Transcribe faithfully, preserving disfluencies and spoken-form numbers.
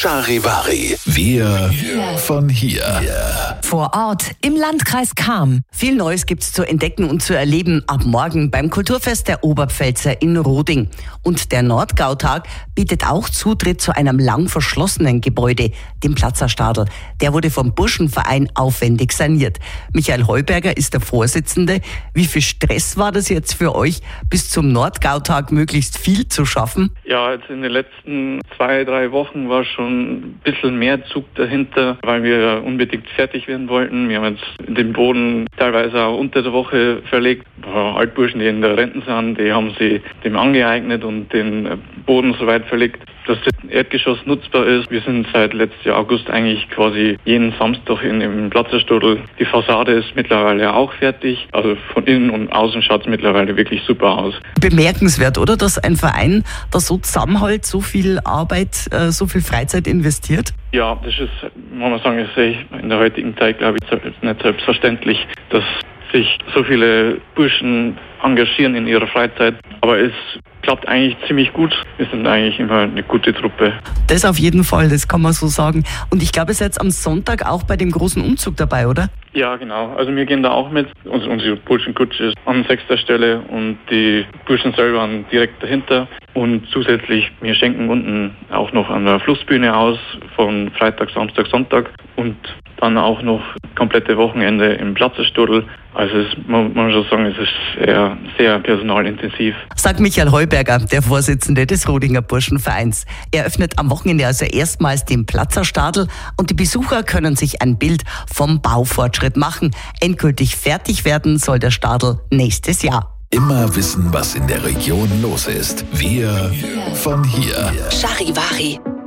Charivari. Wir von hier. Vor Ort im Landkreis Cham. Viel Neues gibt's zu entdecken und zu erleben ab morgen beim Kulturfest der Oberpfälzer in Roding. Und der Nordgautag bietet auch Zutritt zu einem lang verschlossenen Gebäude, dem Platzerstadl. Der wurde vom Burschenverein aufwendig saniert. Michael Heuberger ist der Vorsitzende. Wie viel Stress war das jetzt für euch, bis zum Nordgautag möglichst viel zu schaffen? Ja, jetzt in den letzten zwei, drei Wochen war schon ein bisschen mehr Zug dahinter, weil wir unbedingt fertig werden wollten. Wir haben jetzt den Boden teilweise auch unter der Woche verlegt. Altburschen, die in der Rente sind, die haben sich dem angeeignet und den Boden so weit verlegt, dass das Erdgeschoss nutzbar ist. Wir sind seit letztes Jahr August eigentlich quasi jeden Samstag in dem Platzerstadl. Die Fassade ist mittlerweile auch fertig. Also von innen und außen schaut es mittlerweile wirklich super aus. Bemerkenswert, oder? Dass ein Verein, da so zusammenhält, so viel Arbeit, so viel Freizeit investiert? Ja, das ist, muss man sagen, ist in der heutigen Zeit, glaube ich, nicht selbstverständlich, dass sich so viele Burschen engagieren in ihrer Freizeit. Aber es klappt eigentlich ziemlich gut. Wir sind eigentlich immer eine gute Truppe. Das auf jeden Fall, das kann man so sagen. Und ich glaube, ihr seid am Sonntag auch bei dem großen Umzug dabei, oder? Ja, genau. Also wir gehen da auch mit. Unsere Burschenkutsche ist an sechster Stelle und die Burschen selber direkt dahinter. Und zusätzlich, wir schenken unten auch noch an der Flussbühne aus, von Freitag, Samstag, Sonntag. Und dann auch noch komplette Wochenende im Platzerstadl. Also es, man muss schon sagen, es ist sehr, sehr personalintensiv. Sagt Michael Heuberger, der Vorsitzende des Rodinger Burschenvereins. Er öffnet am Wochenende also erstmals den Platzerstadl und die Besucher können sich ein Bild vom Baufortschritt machen. Endgültig fertig werden soll der Stadl nächstes Jahr. Immer wissen, was in der Region los ist. Wir von hier. Charivari.